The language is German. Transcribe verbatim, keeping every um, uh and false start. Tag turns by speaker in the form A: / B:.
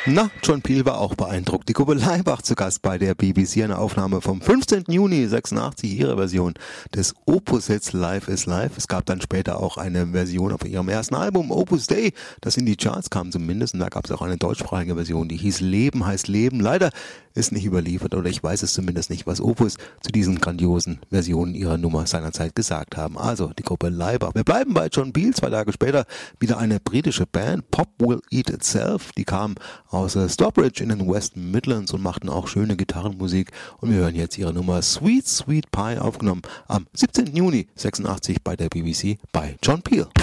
A: Na, John Peel war auch beeindruckt. Die Gruppe Laibach zu Gast bei der B B C, eine Aufnahme vom fünfzehnten Juni sechsundachtzig, ihre Version des Opus-Hits Life is Life. Es gab dann später auch eine Version auf ihrem ersten Album, Opus Dei, das in die Charts kam zumindest. Und da gab es auch eine deutschsprachige Version, die hieß Leben heißt Leben. Leider ist nicht überliefert, oder ich weiß es zumindest nicht, was Opus zu diesen grandiosen Versionen ihrer Nummer seinerzeit gesagt haben. Also die Gruppe Laibach. Wir bleiben bei John Peel. Zwei Tage später wieder eine britische Band, Pop Will Eat Itself. Die kam aus Stockbridge in den West Midlands und machten auch schöne Gitarrenmusik. Und wir hören jetzt ihre Nummer Sweet Sweet Pie, aufgenommen am siebzehnten Juni sechsundachtzig bei der B B C bei John Peel.